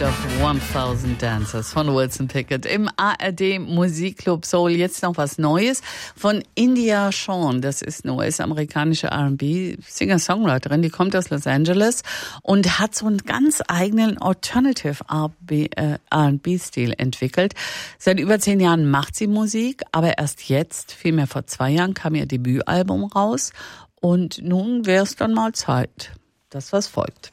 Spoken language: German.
of 1000 Dancers von Wilson Pickett im ARD Musikclub Soul. Jetzt noch was Neues von India Shawn. Das ist eine US-amerikanische R&B Singer-Songwriterin. Die kommt aus Los Angeles und hat so einen ganz eigenen Alternative R&B-Stil entwickelt. Seit über 10 Jahren macht sie Musik, aber erst jetzt, vielmehr vor 2 Jahren, kam ihr Debütalbum raus. Und nun wäre es dann mal Zeit. Das, was folgt.